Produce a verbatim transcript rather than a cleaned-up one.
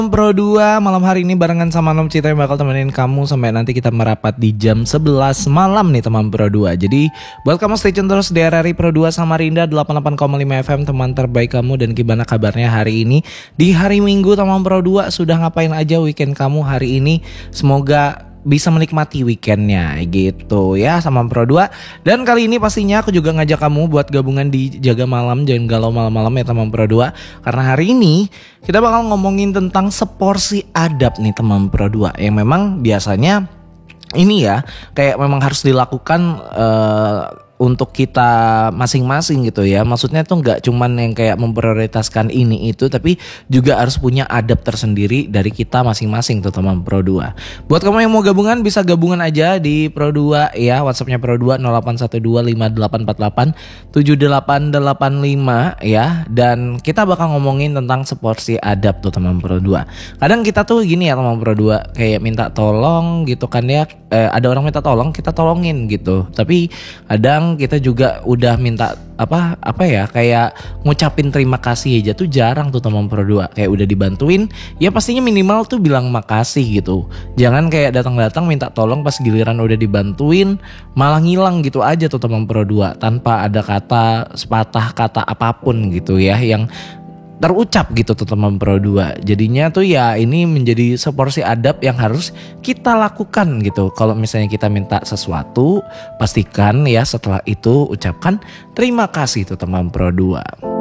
Pro dua malam hari ini barengan sama Nom Cita yang bakal temenin kamu sampai nanti kita merapat di jam sebelas malam nih teman Pro dua. Jadi buat kamu stay tune terus di R R I Pro dua Samarinda delapan puluh delapan koma lima F M, teman terbaik kamu. Dan gimana kabarnya hari ini di hari Minggu teman Pro dua? Sudah ngapain aja weekend kamu hari ini? Semoga bisa menikmati weekendnya gitu ya sama Pro dua. Dan kali ini pastinya aku juga ngajak kamu buat gabungan di Jaga Malam, jangan galau malam-malam ya teman Pro dua. Karena hari ini kita bakal ngomongin tentang seporsi adab nih teman Pro dua, yang memang biasanya ini ya kayak memang harus dilakukan uh, untuk kita masing-masing gitu ya. Maksudnya tuh gak cuman yang kayak memprioritaskan ini itu, tapi juga harus punya adab tersendiri dari kita masing-masing tuh teman Pro dua. Buat kamu yang mau gabungan bisa gabungan aja di Pro dua ya. WhatsAppnya Pro dua nol delapan satu dua lima delapan empat delapan tujuh delapan delapan lima ya. Dan kita bakal ngomongin tentang seporsi adab tuh teman Pro dua. Kadang kita tuh gini ya teman Pro dua, kayak minta tolong gitu kan ya. eh, Ada orang minta tolong, kita tolongin gitu. Tapi kadang kita juga udah minta apa apa ya kayak ngucapin terima kasih aja tuh jarang tuh teman Pro dua. Kayak udah dibantuin ya pastinya minimal tuh bilang makasih gitu. Jangan kayak datang-datang minta tolong pas giliran udah dibantuin malah ngilang gitu aja tuh teman Pro dua tanpa ada kata sepatah kata apapun gitu ya yang terucap gitu tuh teman Pro dua. Jadinya tuh ya ini menjadi seporsi adab yang harus kita lakukan gitu. Kalau misalnya kita minta sesuatu, pastikan ya setelah itu ucapkan terima kasih tuh teman Pro dua.